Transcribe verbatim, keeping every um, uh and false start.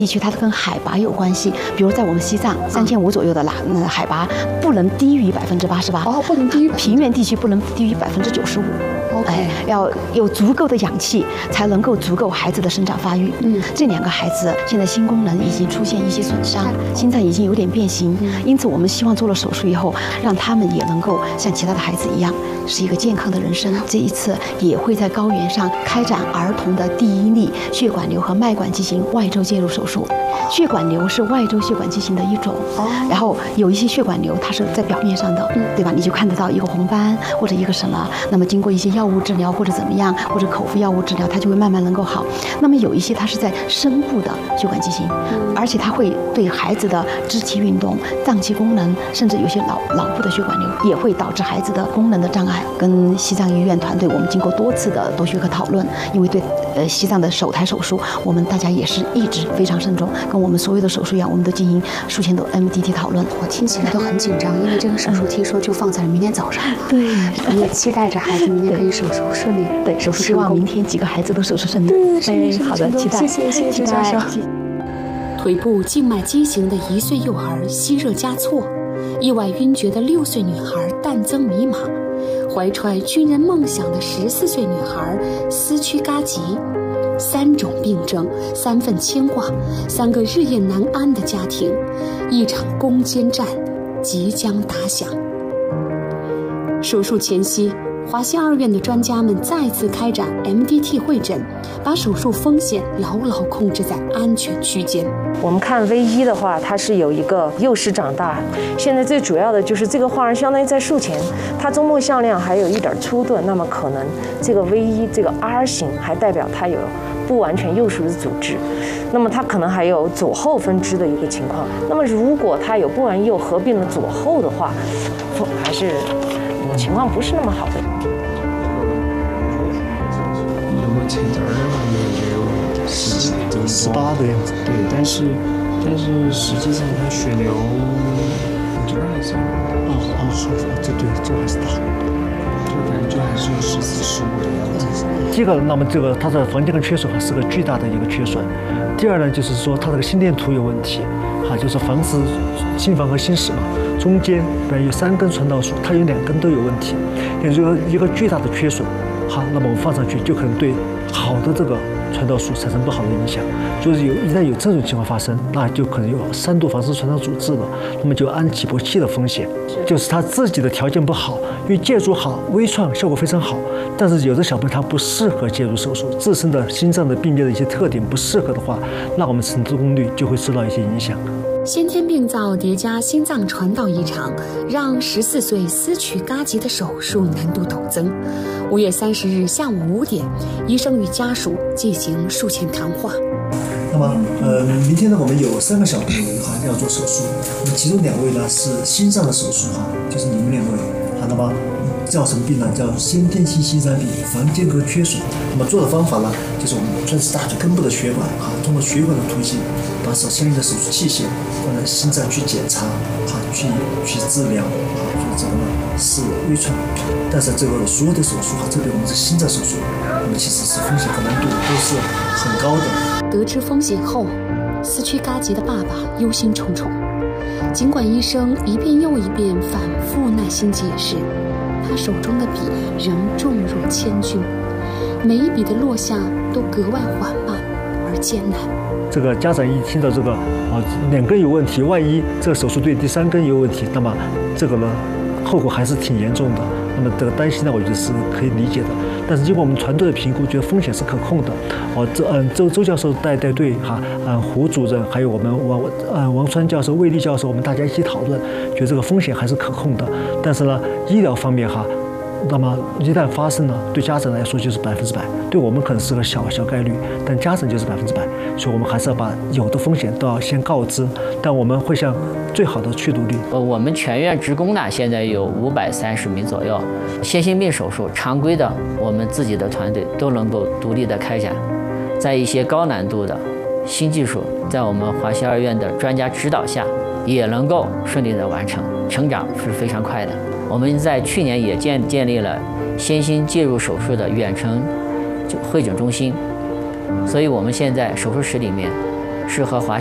地区它跟海拔有关系，比如在我们西藏三千五左右的啦，那海拔不能低于百分之八十八。 哦，不能低于平原地区不能低于百分之九十五。哎，要有足够的氧气，才能够足够孩子的生长发育。嗯，这两个孩子现在心功能已经出现一些损伤，心脏已经有点变形，因此我们希望做了手术以后，让他们也能够像其他的孩子一样，是一个健康的人生。这一次也会在高原上开展儿童的第一例血管瘤和脉管畸形外周介入手术。血管瘤是外周血管畸形的一种，然后有一些血管瘤它是在表面上的，对吧？你就看得到一个红斑或者一个什么，那么经过一些药物治疗或者怎么样，或者口服药物治疗，它就会慢慢能够好。那么有一些它是在深部的血管畸形，而且它会对孩子的肢体运动、脏器功能，甚至有些脑脑部的血管瘤也会导致孩子的功能的障碍。跟西藏医院团队，我们经过多次的多学科讨论，因为对呃西藏的首台手术，我们大家也是一直非常慎重，跟我们所有的手术一样，我们都进行术前的 M D T 讨论。 我听起来都很紧张，因为这个手术听说就放在了明天早上。 对， 也期待着孩子明天可以手术顺利。 对，手术希望明天几个孩子都手术顺利。 对，顺利， 好的，期待。 谢谢，谢谢教授。 腿部静脉畸形的一岁幼儿吸热加错，意外晕厥的六岁女孩诞增迷茫，怀揣军人梦想的十四岁女孩思躯嘎疾。三种病症，三份牵挂，三个日夜难安的家庭，一场攻坚战即将打响。手术前夕，华西二院的专家们再次开展 M D T 会诊，把手术风险牢牢控制在安全区间。 我们看 V 一的话，它是有一个幼时长大，现在最主要的就是这个患儿相当于在术前，它周末向量还有一点粗钝，那么可能这个 V 一这个 R 型还代表它有不完全幼熟的组织，那么它可能还有左后分支的一个情况。那么如果它有不完幼合并了左后的话，还是情况不是那么好的。 如果成这儿的话，也也有十十八的样子。 对，但是但是实际上它血流这儿还是哦哦，好，这对这还是大， 就感觉还是有十四十五的样子。 这个，那么这个它的房间跟缺损是个巨大的一个缺损。第二呢，就是说它这个心电图有问题，哈，就是房室心房和心室嘛，中间本来有三根传导束，它有两根都有问题，也就是说一个巨大的缺损。好，那么我们放上去就可能对好的这个传导束产生不好的影响。就是有一旦有这种情况发生，那就可能有三度房室传导阻滞了，那么就有安起搏器的风险。就是他自己的条件不好，因为介入好微创效果非常好，但是有的小朋友他不适合介入手术，自身的心脏的病变的一些特点不适合的话，那我们成功率就会受到一些影响。 先天病灶叠加心脏传导异常，让十四岁思躯嘎疾的手术难度陡增。五月三十日下午五点，医生与家属进行术前谈话。 那么，呃，明天呢，我们有三个小朋友哈要做手术，那么其中两位呢是心脏的手术哈，就是你们两位，好，那么叫什么病呢？叫先天性心脏病，房间隔缺损。那么做的方法呢，就是我们钻石大腿根部的血管哈，通过血管的途径，把手相应的手术器械放在心脏去检查，哈，去去治疗，哈，做这个呢是微创，但是这个所有的手术哈，特别我们是心脏手术，那么其实是风险和难度都是很高的。 得知风险后，思躯嘎疾的爸爸忧心忡忡。尽管医生一遍又一遍反复耐心解释，他手中的笔仍重如千钧，每一笔的落下都格外缓慢而艰难。 这个家长一听到这个啊两根有问题，万一这个手术对第三根有问题，那么这个呢后果还是挺严重的。那么这个担心呢，我觉得是可以理解的。但是经过我们团队的评估，觉得风险是可控的。哦，这嗯周周教授带带队哈，嗯胡主任还有我们王嗯王川教授、魏丽教授，我们大家一起讨论，觉得这个风险还是可控的。但是呢，医疗方面哈。那么一旦发生了，对家长来说就是百分之百，对我们可能是个小小概率，但家长就是百分之百，所以我们还是要把有的风险都要先告知，但我们会向最好的去努力。 呃，我们全院职工呢，现在有五百三十名左右，先心病手术常规的，我们自己的团队都能够独立的开展，在一些高难度的新技术，在我们华西二院的专家指导下，也能够顺利的完成，成长是非常快的。我们在去年也建建立了先心介入手术的远程会诊中心，所以我们现在手术室里面适合滑